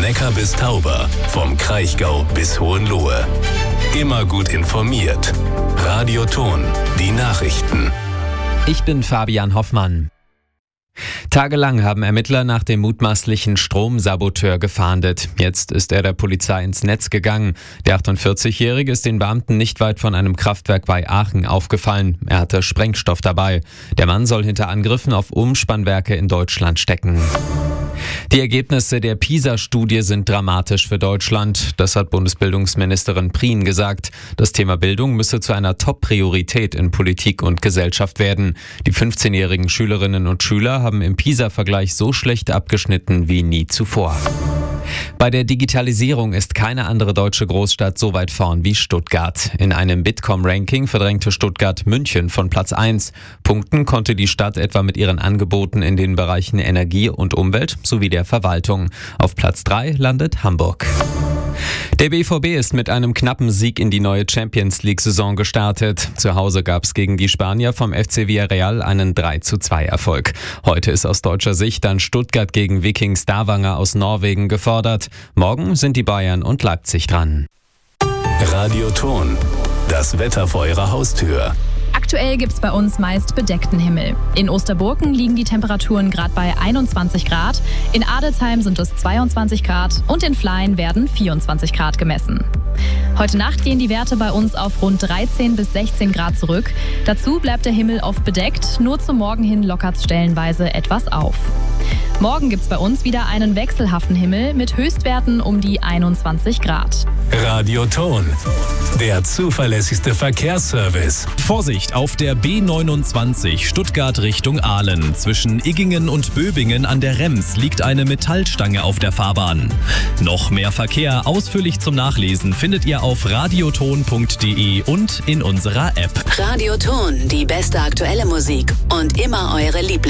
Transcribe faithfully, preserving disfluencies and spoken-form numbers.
Neckar bis Tauber, vom Kraichgau bis Hohenlohe. Immer gut informiert. Radio Thon, die Nachrichten. Ich bin Fabian Hoffmann. Tagelang haben Ermittler nach dem mutmaßlichen Stromsaboteur gefahndet. Jetzt ist er der Polizei ins Netz gegangen. Der achtundvierzigjährige ist den Beamten nicht weit von einem Kraftwerk bei Aachen aufgefallen. Er hatte Sprengstoff dabei. Der Mann soll hinter Angriffen auf Umspannwerke in Deutschland stecken. Die Ergebnisse der PISA-Studie sind dramatisch für Deutschland. Das hat Bundesbildungsministerin Prien gesagt. Das Thema Bildung müsse zu einer Top-Priorität in Politik und Gesellschaft werden. Die fünfzehnjährigen Schülerinnen und Schüler haben im PISA-Vergleich so schlecht abgeschnitten wie nie zuvor. Bei der Digitalisierung ist keine andere deutsche Großstadt so weit vorn wie Stuttgart. In einem Bitkom-Ranking verdrängte Stuttgart München von Platz eins. Punkten konnte die Stadt etwa mit ihren Angeboten in den Bereichen Energie und Umwelt sowie der Verwaltung. Auf Platz drei landet Hamburg. Der B V B ist mit einem knappen Sieg in die neue Champions-League-Saison gestartet. Zu Hause gab es gegen die Spanier vom F C Villarreal einen drei zu zwei Erfolg. Heute ist aus deutscher Sicht dann Stuttgart gegen Viking Stavanger aus Norwegen gefordert. Morgen sind die Bayern und Leipzig dran. Radio Thon, das Wetter vor Ihrer Haustür. Aktuell gibt's bei uns meist bedeckten Himmel. In Osterburken liegen die Temperaturen gerade bei einundzwanzig Grad, in Adelsheim sind es zweiundzwanzig Grad und in Flein werden vierundzwanzig Grad gemessen. Heute Nacht gehen die Werte bei uns auf rund dreizehn bis sechzehn Grad zurück. Dazu bleibt der Himmel oft bedeckt, nur zum Morgen hin lockert's stellenweise etwas auf. Morgen gibt's bei uns wieder einen wechselhaften Himmel mit Höchstwerten um die einundzwanzig Grad. Radio Thon, der zuverlässigste Verkehrsservice. Vorsicht auf der B neunundzwanzig Stuttgart Richtung Aalen. Zwischen Iggingen und Böbingen an der Rems liegt eine Metallstange auf der Fahrbahn. Noch mehr Verkehr ausführlich zum Nachlesen findet ihr auf radioton punkt de und in unserer App. Radio Thon, die beste aktuelle Musik und immer eure Lieblings